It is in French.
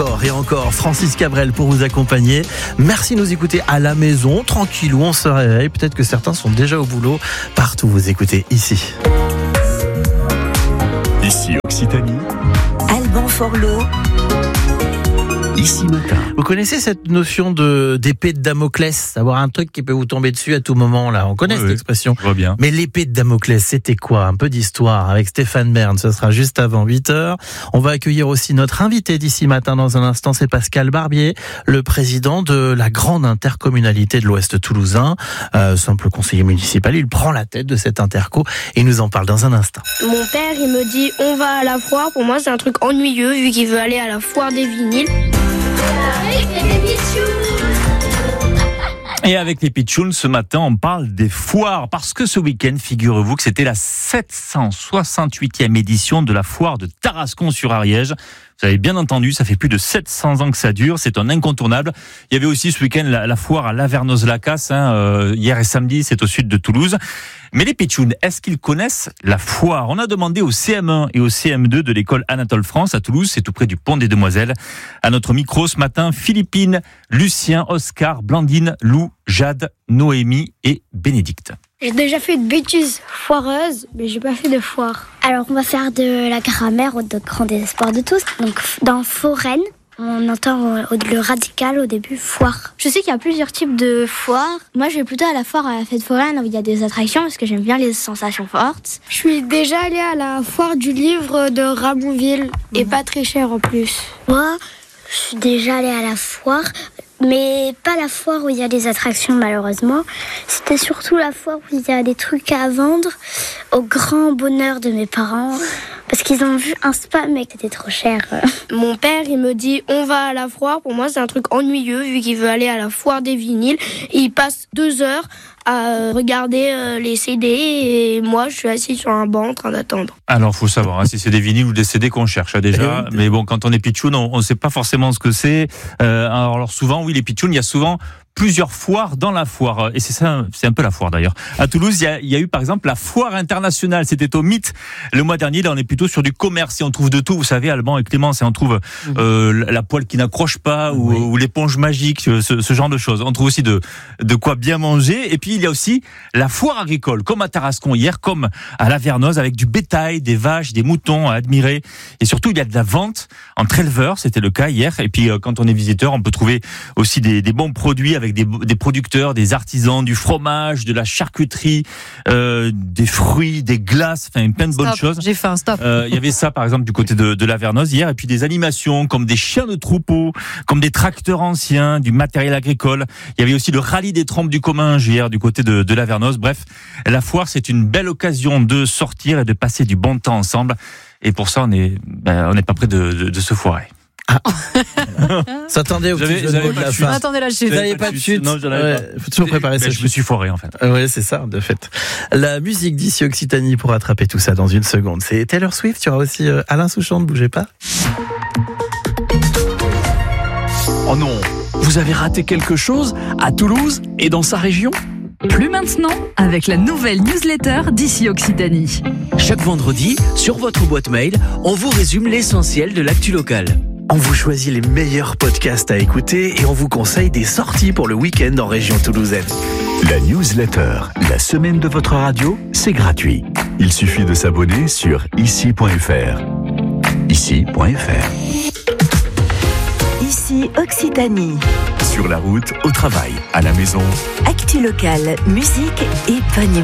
encore et encore Francis Cabrel pour vous accompagner. Merci de nous écouter à la maison, tranquillou, on se réveille. Peut-être que certains sont déjà au boulot. Partout, vous écoutez ici. Ici Occitanie. Alban Forlot. Ici Matin. Vous connaissez cette notion d'épée de Damoclès, avoir un truc qui peut vous tomber dessus à tout moment là. On connaît cette expression. Je vois bien. Mais l'épée de Damoclès, c'était quoi? Un peu d'histoire avec Stéphane Bern. Ce sera juste avant 8h. On va accueillir aussi notre invité d'ici matin dans un instant. C'est Pascal Barbier, le président de la grande intercommunalité de l'Ouest toulousain. Simple conseiller municipal. Il prend la tête de cette interco et il nous en parle dans un instant. Mon père, il me dit on va à la foire. Pour moi, c'est un truc ennuyeux vu qu'il veut aller à la foire des vinyles. Et avec les pitchouns, ce matin, on parle des foires. Parce que ce week-end, figurez-vous que c'était la 768e édition de la foire de Tarascon-sur-Ariège. Vous avez bien entendu, ça fait plus de 700 ans que ça dure, c'est un incontournable. Il y avait aussi ce week-end la foire à Lavernoz-Lacasse, hier et samedi, c'est au sud de Toulouse. Mais les pitchouns, est-ce qu'ils connaissent la foire? On a demandé au CM1 et au CM2 de l'école Anatole France à Toulouse, c'est tout près du pont des Demoiselles. À notre micro ce matin, Philippine, Lucien, Oscar, Blandine, Lou, Jade, Noémie et Bénédicte. J'ai déjà fait de bêtises foireuses, mais j'ai pas fait de foire. Alors, on va faire de la grammaire au grand désespoir de tous. Donc, dans foraine, on entend le radical au début, foire. Je sais qu'il y a plusieurs types de foires. Moi, je vais plutôt à la foire à la fête foraine où il y a des attractions parce que j'aime bien les sensations fortes. Je suis déjà allée à la foire du livre de Ramonville et pas très cher en plus. Moi, je suis déjà allée à la foire, mais pas la foire où il y a des attractions malheureusement. C'était surtout la foire où il y a des trucs à vendre, au grand bonheur de mes parents, parce qu'ils ont vu un spa mais que c'était trop cher. Mon père, il me dit on va à la foire. Pour moi, c'est un truc ennuyeux vu qu'il veut aller à la foire des vinyles. Et il passe 2 heures à regarder les CD et moi, je suis assis sur un banc en train d'attendre. Alors, faut savoir si c'est des vinyles ou des CD qu'on cherche déjà. Mais bon, quand on est pitchoun, on ne sait pas forcément ce que c'est. Alors souvent, oui, les pitchouns, il y a souvent plusieurs foires dans la foire. Et c'est ça, c'est un peu la foire d'ailleurs. À Toulouse, il y a eu par exemple la foire internationale. C'était au Mythe le mois dernier. Là, on est plutôt sur du commerce et on trouve de tout. Vous savez, Alban et Clémence, et on trouve la poêle qui n'accroche pas ou l'éponge magique, ce genre de choses. On trouve aussi de quoi bien manger. Et puis, il y a aussi la foire agricole, comme à Tarascon hier, comme à Lavernoz, avec du bétail, des vaches, des moutons à admirer. Et surtout, il y a de la vente entre éleveurs. C'était le cas hier. Et puis, quand on est visiteur, on peut trouver aussi des bons produits avec des producteurs, des artisans, du fromage, de la charcuterie, des fruits, des glaces, enfin plein de bonnes choses. J'ai fait un stop. Il y avait ça par exemple du côté de Lavernoz hier, et puis des animations comme des chiens de troupeau, comme des tracteurs anciens, du matériel agricole. Il y avait aussi le rallye des trompes du Comminges hier du côté de Lavernoz. Bref, la foire, c'est une belle occasion de sortir et de passer du bon temps ensemble. Et pour ça, on n'est pas prêt de se foirer. S'attendez au petit jeu de mots de la fin. Attendez la chute. Vous n'avez pas de chute. Non, j'en avais pas. Faut toujours préparer ça. Je me suis foiré en fait. Oui, c'est ça, de fait. La musique d'ici Occitanie pour attraper tout ça dans une seconde. C'est Taylor Swift. Tu auras aussi Alain Souchon, ne bougez pas. Oh non, vous avez raté quelque chose à Toulouse et dans sa région ? Plus maintenant, avec la nouvelle newsletter d'ici Occitanie. Chaque vendredi, sur votre boîte mail, on vous résume l'essentiel de l'actu locale. On vous choisit les meilleurs podcasts à écouter et on vous conseille des sorties pour le week-end en région toulousaine. La newsletter, la semaine de votre radio, c'est gratuit. Il suffit de s'abonner sur ici.fr. Ici.fr. Ici Occitanie. Sur la route, au travail, à la maison. Actu locale, musique et panier.